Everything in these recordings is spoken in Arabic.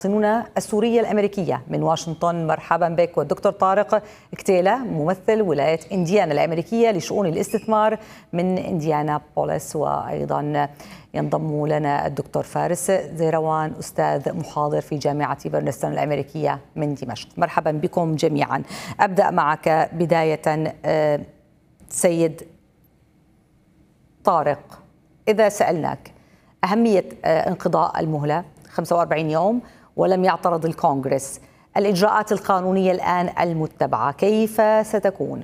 المواطنون السورية الأمريكية من واشنطن. مرحبا بك. والدكتور طارق كتيلة ممثل ولاية إنديانا الأمريكية لشؤون الاستثمار من إنديانا بوليس، وأيضا ينضم لنا الدكتور فارس زيروان أستاذ محاضر في جامعة برنستون الأمريكية من دمشق. مرحبا بكم جميعا. أبدأ معك بداية سيد طارق، إذا سألناك أهمية انقضاء المهلة 45 يوم ولم يعترض الكونغرس، الإجراءات القانونية الآن المتبعة كيف ستكون؟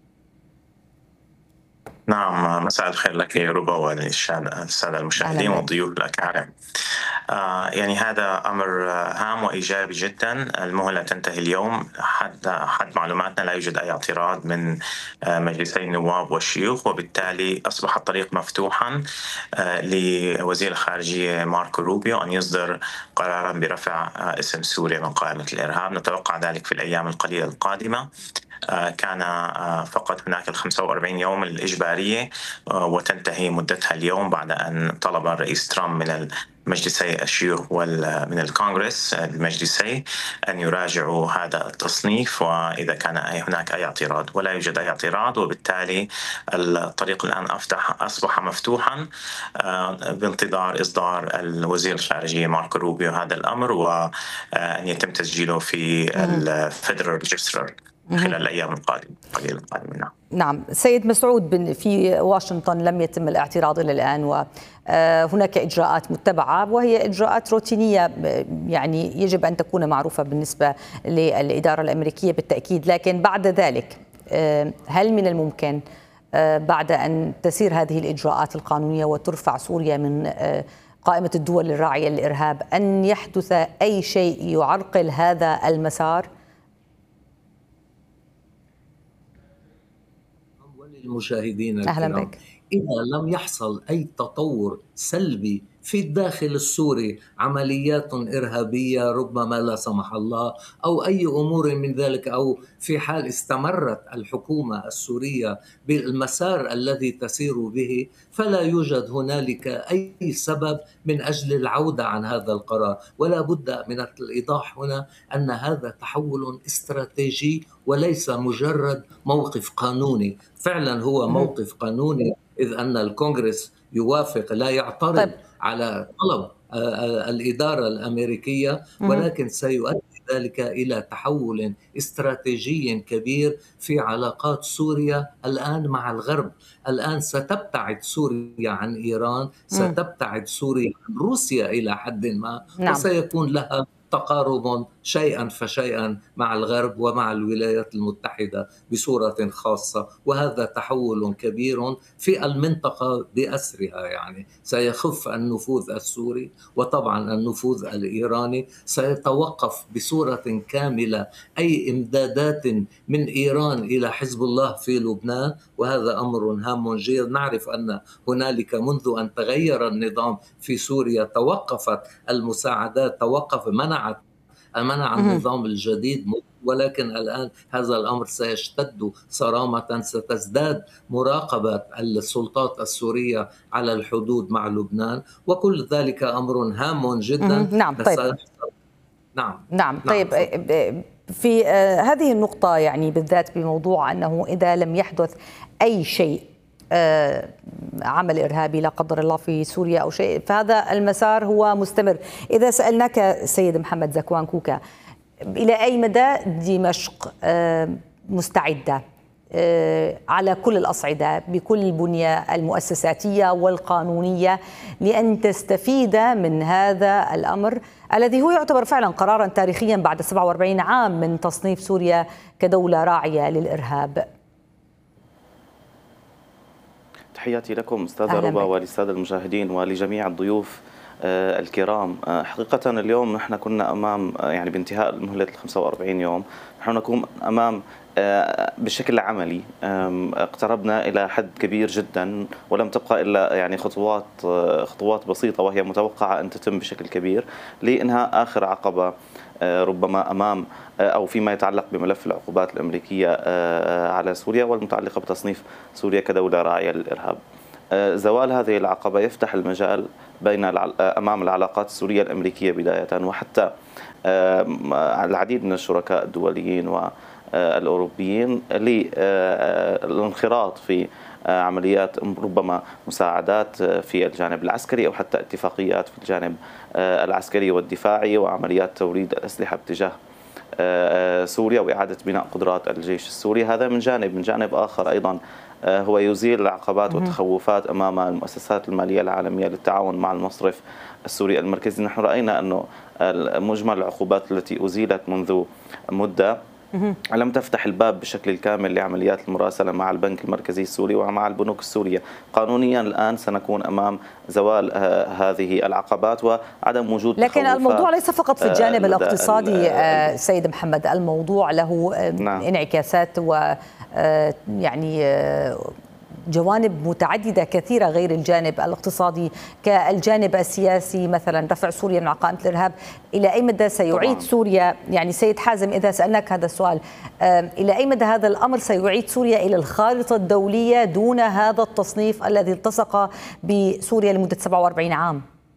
نعم، مساء الخير لك يا ربا وللسادة المشاهدين والضيوف الأكارم. يعني هذا أمر هام وإيجابي جدا. المهلة تنتهي اليوم. حد معلوماتنا لا يوجد أي اعتراض من مجلسي النواب والشيوخ، وبالتالي أصبح الطريق مفتوحا لوزير الخارجية ماركو روبيو أن يصدر قرارا برفع اسم سوريا من قائمة الإرهاب. نتوقع ذلك في الأيام القليلة القادمة. كان فقط هناك 45 يوم الإجبارية وتنتهي مدتها اليوم بعد أن طلب الرئيس ترامب من مجلسي الشيوخ ومن الكونغرس المجلسي أن يراجعوا هذا التصنيف، وإذا كان هناك أي اعتراض. ولا يوجد أي اعتراض، وبالتالي الطريق الآن أصبح مفتوحا بانتظار إصدار الوزير الخارجية ماركو روبيو هذا الأمر، وأن يتم تسجيله في الفيدرال ريجستر خلال الأيام القليلة القادمة. نعم سيد مسعود، في واشنطن لم يتم الاعتراض إلى الآن، وهناك إجراءات متبعة وهي إجراءات روتينية يعني يجب أن تكون معروفة بالنسبة للإدارة الأمريكية بالتأكيد. لكن بعد ذلك هل من الممكن بعد أن تسير هذه الإجراءات القانونية وترفع سوريا من قائمة الدول الراعية للإرهاب أن يحدث أي شيء يعرقل هذا المسار؟ المشاهدين الكرام، إذا لم يحصل أي تطور سلبي في الداخل السوري، عمليات إرهابية ربما لا سمح الله أو أي أمور من ذلك، أو في حال استمرت الحكومة السورية بالمسار الذي تسير به، فلا يوجد هنالك أي سبب من أجل العودة عن هذا القرار. ولا بد من الإيضاح هنا أن هذا تحول استراتيجي وليس مجرد موقف قانوني. فعلا هو موقف قانوني، إذ أن الكونغرس يوافق لا يعترض على طلب الإدارة الأمريكية، ولكن سيؤدي ذلك إلى تحول استراتيجي كبير في علاقات سوريا الآن مع الغرب. الآن ستبتعد سوريا عن إيران، ستبتعد سوريا عن روسيا إلى حد ما، وسيكون لها تقارب شيئا فشيئا مع الغرب ومع الولايات المتحدة بصورة خاصة. وهذا تحول كبير في المنطقة بأسرها، يعني سيخف النفوذ السوري، وطبعا النفوذ الإيراني سيتوقف بصورة كاملة أي إمدادات من إيران إلى حزب الله في لبنان. وهذا أمر هام جدا. نعرف أن هنالك منذ أن تغير النظام في سوريا توقفت المساعدات، منع النظام الجديد، ولكن الآن هذا الأمر سيشتد صرامة. ستزداد مراقبة السلطات السورية على الحدود مع لبنان، وكل ذلك أمر هام جدا. نعم طيب. نعم طيب. في هذه النقطة يعني بالذات بموضوع أنه إذا لم يحدث أي شيء عمل إرهابي لا قدر الله في سوريا أو شيء، فهذا المسار هو مستمر. إذا سألناك سيد محمد زكوان كوكا، إلى أي مدى دمشق مستعدة على كل الأصعدة بكل البنية المؤسساتية والقانونية لأن تستفيد من هذا الأمر الذي هو يعتبر فعلا قرارا تاريخيا بعد 47 عام من تصنيف سوريا كدولة راعية للإرهاب؟ تحياتي لكم أستاذة ربا وللسادة المشاهدين ولجميع الضيوف الكرام. حقيقة اليوم نحن كنا أمام يعني بانتهاء مهلة 45 يوم نحن نكون أمام بشكل عملي اقتربنا إلى حد كبير جدا، ولم تبقى إلا يعني خطوات بسيطة وهي متوقعة أن تتم بشكل كبير لإنهاء آخر عقبة ربما أمام أو فيما يتعلق بملف العقوبات الأمريكية على سوريا والمتعلقة بتصنيف سوريا كدولة راعية للإرهاب. زوال هذه العقبة يفتح المجال أمام العلاقات السورية الأمريكية بداية، وحتى العديد من الشركاء الدوليين والأوروبيين للانخراط في عمليات ربما مساعدات في الجانب العسكري أو حتى اتفاقيات في الجانب العسكري والدفاعي وعمليات توريد الأسلحة باتجاه سوريا وإعادة بناء قدرات الجيش السوري. هذا من جانب. من جانب آخر أيضا هو يزيل العقبات والتخوفات أمام المؤسسات المالية العالمية للتعاون مع المصرف السوري المركزي. نحن رأينا أنه مجمل العقوبات التي أزيلت منذ مدة لم تفتح الباب بشكل الكامل لعمليات المراسلة مع البنك المركزي السوري ومع البنوك السورية. قانونيا الآن سنكون أمام زوال هذه العقبات وعدم وجود لكن الموضوع ليس فقط في الجانب الاقتصادي سيد محمد، الموضوع له انعكاسات و يعني جوانب متعددة كثيرة غير الجانب الاقتصادي، كالجانب السياسي مثلا رفع سوريا من قائمة الإرهاب. إلى أي مدى سيعيد طبعا سوريا، يعني سيد حازم إذا سألناك هذا السؤال، إلى أي مدى هذا الأمر سيعيد سوريا إلى الخارطة الدولية دون هذا التصنيف الذي التصق بسوريا لمدة 47 عام؟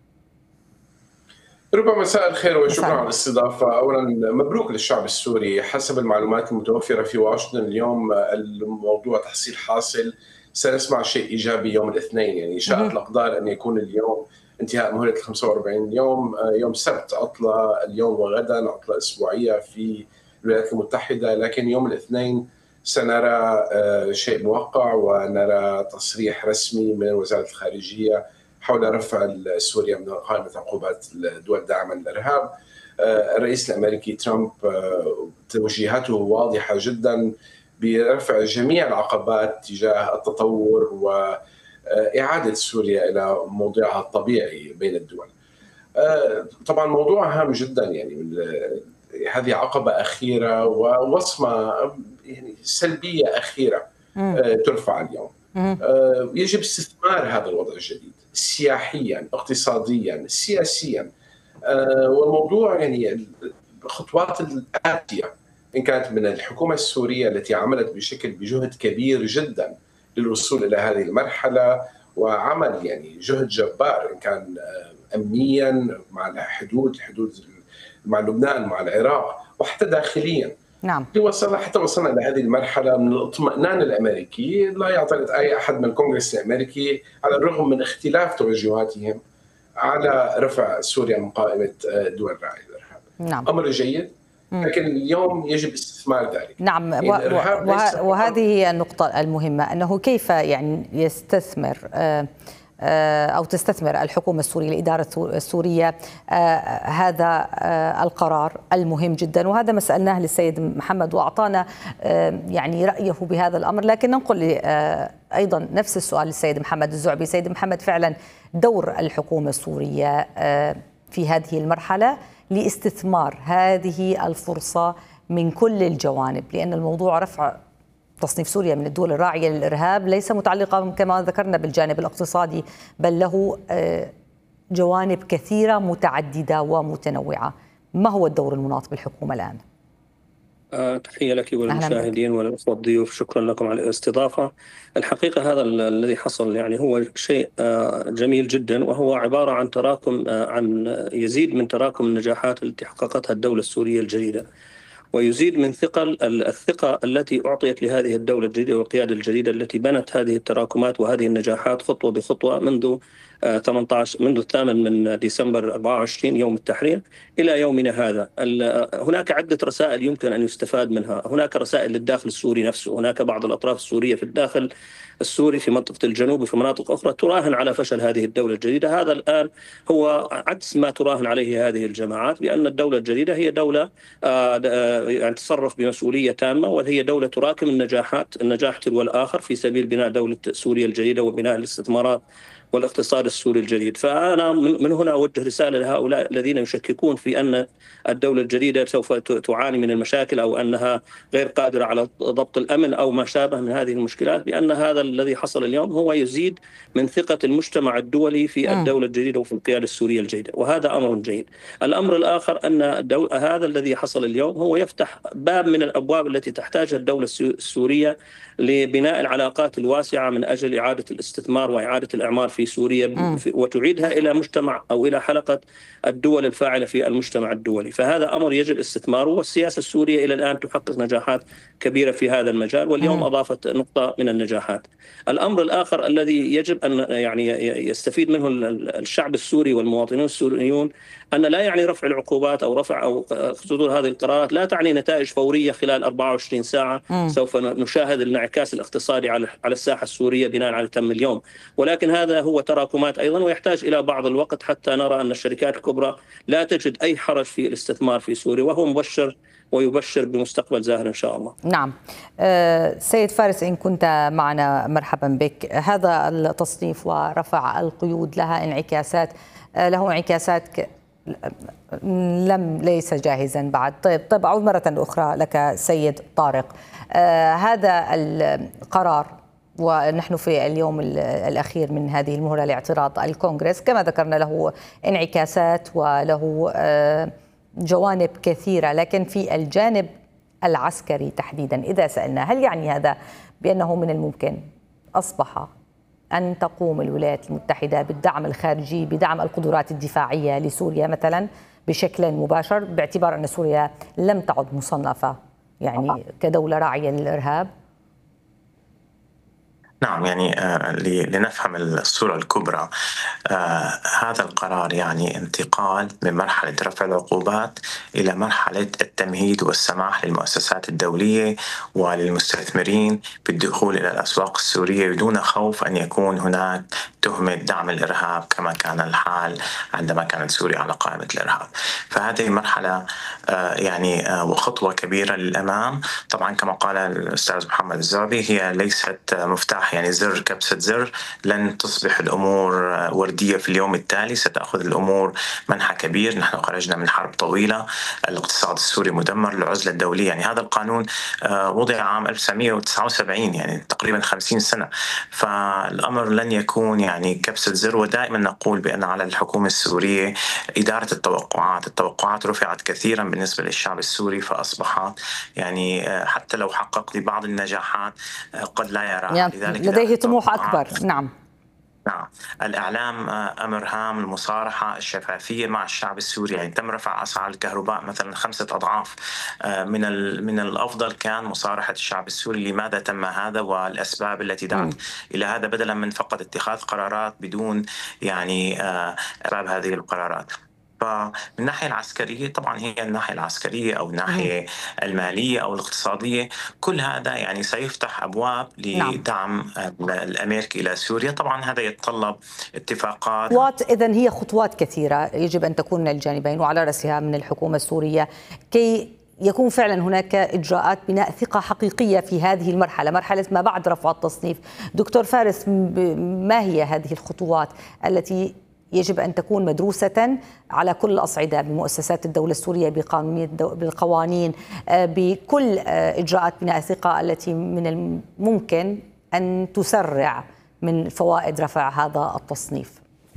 ربما مساء الخير وشكرا على الاستضافة. أولا مبروك للشعب السوري. حسب المعلومات المتوفرة في واشنطن اليوم الموضوع تحصيل حاصل، سنسمع شيء إيجابي يوم الاثنين. يعني شاءت الأقدار أن يكون اليوم انتهاء مهلة 45 يوم، يوم السبت عطلة اليوم وغدا، عطلة أسبوعية في الولايات المتحدة، لكن يوم الاثنين سنرى شيء موقع ونرى تصريح رسمي من وزارة الخارجية حول رفع سوريا من قائمة عقوبات الدول الداعمة للإرهاب. الرئيس الأمريكي ترامب توجيهاته واضحة جدا برفع جميع العقبات تجاه التطور وإعادة سوريا إلى موضعها الطبيعي بين الدول. طبعا موضوع هام جدا، يعني هذه عقبة أخيرة ووصمة يعني سلبية أخيرة ترفع اليوم. يجب استثمار هذا الوضع الجديد سياحيا، اقتصاديا، سياسيا، والموضوع يعني الخطوات الآتية إن كانت من الحكومة السورية التي عملت بجهد كبير جدا للوصول إلى هذه المرحلة، وعمل يعني جهد جبار إن كان أمنيا مع الحدود مع لبنان مع العراق وحتى داخليا. نعم. حتى وصلنا إلى هذه المرحلة من الاطمئنان الأمريكي. لا يعترض أي أحد من الكونغرس الأمريكي على الرغم من اختلاف توجهاتهم على رفع سوريا من قائمة دول راعي الإرهاب. نعم. أمر جيد، لكن اليوم يجب استثمار ذلك. نعم، وهذه هي النقطة المهمة، أنه كيف يعني يستثمر أو تستثمر الحكومة السورية، الإدارة السورية هذا القرار المهم جدا. وهذا ما سألناه للسيد محمد وأعطانا يعني رأيه بهذا الأمر. لكن ننقل أيضا نفس السؤال للسيد محمد الزعبي. سيد محمد، فعلا دور الحكومة السورية في هذه المرحلة لاستثمار هذه الفرصة من كل الجوانب، لأن الموضوع رفع تصنيف سوريا من الدول الراعية للإرهاب ليس متعلقا كما ذكرنا بالجانب الاقتصادي، بل له جوانب كثيرة متعددة ومتنوعة. ما هو الدور المناط بالحكومة الآن؟ تحية لك وللمشاهدين والأخوة الضيوف، شكرا لكم على الاستضافة. الحقيقة هذا الذي حصل يعني هو شيء جميل جدا، وهو عبارة عن تراكم، عن يزيد من تراكم النجاحات التي حققتها الدولة السورية الجديدة، ويزيد من الثقة التي أعطيت لهذه الدولة الجديدة والقيادة الجديدة التي بنت هذه التراكمات وهذه النجاحات خطوة بخطوة منذ 8 من ديسمبر 24 يوم التحرير إلى يومنا هذا. هناك عدة رسائل يمكن أن يستفاد منها. هناك رسائل للداخل السوري نفسه، هناك بعض الأطراف السورية في الداخل السوري في منطقة الجنوب وفي مناطق أخرى تراهن على فشل هذه الدولة الجديدة. هذا الآن هو عكس ما تراهن عليه هذه الجماعات، بأن الدولة الجديدة هي دولة يعني تصرف بمسؤولية تامة، وهي دولة تراكم النجاح تلو الآخر في سبيل بناء دولة سوريا الجديدة وبناء الاستثمارات والاقتصاد السوري الجديد. فأنا من هنا أوجه رسالة لهؤلاء الذين يشككون في أن الدولة الجديدة سوف تعاني من المشاكل أو أنها غير قادرة على ضبط الأمن أو ما شابه من هذه المشكلات، بأن هذا الذي حصل اليوم هو يزيد من ثقة المجتمع الدولي في الدولة الجديدة وفي القيادة السورية الجديدة، وهذا أمر جيد. الأمر الآخر أن هذا الذي حصل اليوم هو يفتح باب من الأبواب التي تحتاجها الدولة السورية لبناء العلاقات الواسعة من أجل إعادة الاستثمار وإعادة الإعمار في في سوريا وتعيدها إلى مجتمع أو إلى حلقة الدول الفاعلة في المجتمع الدولي. فهذا أمر يجب استثماره، والسياسة السورية إلى الآن تحقق نجاحات كبيرة في هذا المجال، واليوم أضافت نقطة من النجاحات. الأمر الآخر الذي يجب أن يعني يستفيد منه الشعب السوري والمواطنون السوريون أن لا يعني رفع العقوبات أو صدور هذه القرارات لا تعني نتائج فورية خلال 24 ساعة. سوف نشاهد الانعكاس الاقتصادي على الساحة السورية بناء على تم اليوم، ولكن هذا هو تراكمات أيضا ويحتاج إلى بعض الوقت حتى نرى أن الشركات الكبرى لا تجد أي حرج في الاستثمار في سوريا، وهو مبشر ويبشر بمستقبل زاهر إن شاء الله. نعم. سيد فارس، إن كنت معنا مرحبا بك. هذا التصنيف ورفع القيود له انعكاسات ليس جاهزا بعد. طيب أعود مرة أخرى لك سيد طارق. هذا القرار ونحن في اليوم الأخير من هذه المهلة لاعتراض الكونغرس كما ذكرنا له انعكاسات وله جوانب كثيرة، لكن في الجانب العسكري تحديدا إذا سألنا هل يعني هذا بأنه من الممكن أصبح أن تقوم الولايات المتحدة بالدعم الخارجي بدعم القدرات الدفاعية لسوريا مثلا بشكل مباشر، باعتبار أن سوريا لم تعد مصنفة يعني كدولة راعية للإرهاب؟ نعم، يعني لنفهم الصورة الكبرى، هذا القرار يعني انتقال من مرحلة رفع العقوبات إلى مرحلة التمهيد والسماح للمؤسسات الدولية وللمستثمرين بالدخول إلى الأسواق السورية بدون خوف أن يكون هناك تهمة دعم الإرهاب كما كان الحال عندما كانت سوريا على قائمة الإرهاب. فهذه مرحلة يعني وخطوة كبيرة للأمام. طبعا كما قال الأستاذ محمد الزعبي هي ليست مفتاح يعني زر كبسة زر، لن تصبح الأمور وردية في اليوم التالي، ستأخذ الأمور منحى كبير. نحن خرجنا من حرب طويلة، الاقتصاد السوري مدمر، العزلة الدولية، يعني هذا القانون وضع عام 1979 يعني تقريبا 50 سنة. فالأمر لن يكون يعني كبسة زر. ودائما نقول بأن على الحكومة السورية إدارة التوقعات رفعت كثيرا بالنسبة للشعب السوري، فأصبحت يعني حتى لو حقق لبعض النجاحات قد لا يراها، يعني لديه طموح أكبر. نعم، الإعلام أمر هام، المصارحة، الشفافية مع الشعب السوري. يعني تم رفع أسعار الكهرباء مثلا 5 أضعاف. من الأفضل كان مصارحة الشعب السوري. لماذا تم هذا والأسباب التي دعت إلى هذا، بدلا من فقط اتخاذ قرارات بدون يعني إعراب هذه القرارات. فمن الناحية العسكرية طبعا هي الناحية العسكرية أو الناحية المالية أو الاقتصادية، كل هذا يعني سيفتح أبواب لدعم الأمريكي إلى سوريا. طبعا هذا يتطلب اتفاقات. إذن هي خطوات كثيرة يجب أن تكون من الجانبين وعلى رأسها من الحكومة السورية كي يكون فعلا هناك إجراءات بناء ثقة حقيقية في هذه المرحلة، مرحلة ما بعد رفع التصنيف. دكتور فارس، ما هي هذه الخطوات التي يجب أن تكون مدروسة على كل الأصعدة، بمؤسسات الدولة السورية، بالقوانين، بكل إجراءات بناء الثقة التي من الممكن أن تسرع من فوائد رفع هذا التصنيف؟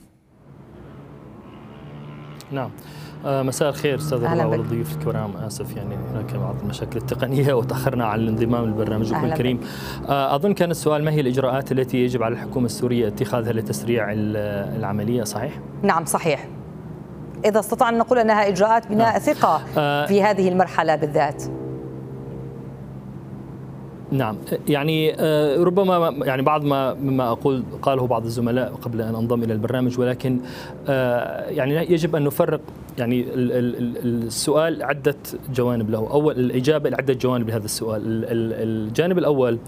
نعم، مساء الخير استاذ ربا والضيوف الكرام. اسف يعني هناك بعض المشاكل التقنيه وتاخرنا عن الانضمام للبرنامجكم الكريم. اظن كان السؤال ما هي الاجراءات التي يجب على الحكومه السوريه اتخاذها لتسريع العمليه، صحيح؟ نعم صحيح. اذا استطعنا نقول انها اجراءات بناء ثقه في هذه المرحله بالذات. نعم، يعني ربما يعني بعض مما أقول قاله بعض الزملاء قبل أن أنضم إلى البرنامج، ولكن يعني يجب أن نفرق. يعني السؤال عدة جوانب له، أول الإجابة لعدة جوانب لهذا السؤال. الجانب الأول،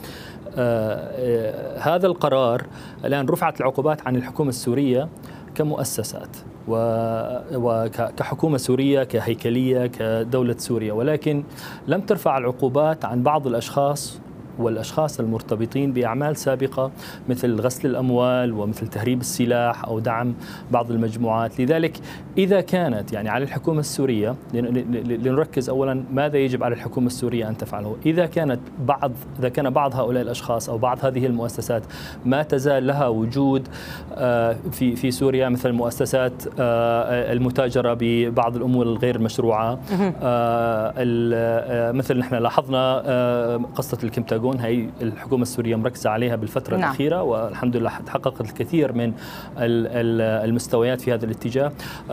هذا القرار الآن رفعت العقوبات عن الحكومة السورية كمؤسسات وكحكومة سورية كهيكلية كدولة سوريا، ولكن لم ترفع العقوبات عن بعض الأشخاص والأشخاص المرتبطين بأعمال سابقة مثل غسل الأموال ومثل تهريب السلاح أو دعم بعض المجموعات. لذلك إذا كانت يعني على الحكومة السورية، لنركز أولا ماذا يجب على الحكومة السورية أن تفعله. إذا كان بعض هؤلاء الأشخاص أو بعض هذه المؤسسات ما تزال لها وجود في سوريا، مثل المؤسسات المتاجرة ببعض الأمور الغير مشروعة، مثل نحن لاحظنا قصة الكمتاجون البنتاغون، هي الحكومة السورية مركزة عليها بالفترة الأخيرة، والحمد لله تحققت الكثير من المستويات في هذا الاتجاه.